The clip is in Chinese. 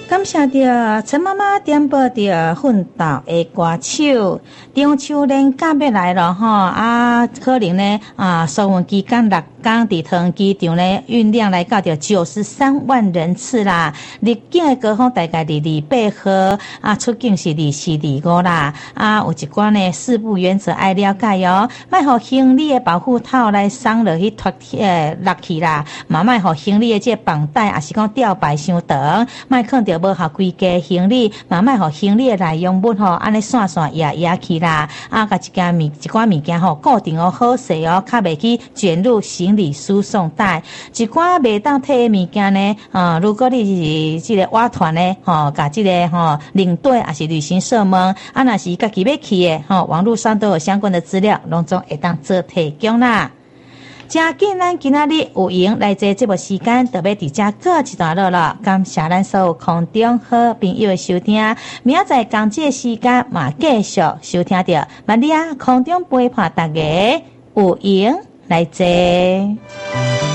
感谢着陈妈妈点播着奋斗的歌手，中秋连假要来了吼可能呢收运期间6天伫桃园机场呢运量来到着93万人次啦，入境的高峰大概28号出境是24、25啦有一寡呢4不原则爱了解哦，莫互行李的保护套来送落去脱落去啦，嘛莫互行李的这绑带也是讲吊摆伤长，莫放着无效规家行李，嘛莫互行李的内容物安尼散压去啦，甲一寡物件固定好势较袂去卷入行李输送带，一寡袂当摕的物件呢如果你是这个外团呢甲这个领队也是旅行社们若是家己要去的网络上都有相关的资料，拢总会当做提供啦。真紧咱今仔日有闲来这节目时间，就要伫遮告一段落了。感谢咱所有空中好朋友的收听，明仔载同这时间嘛继续收听到，万里空中陪伴大家有闲来这。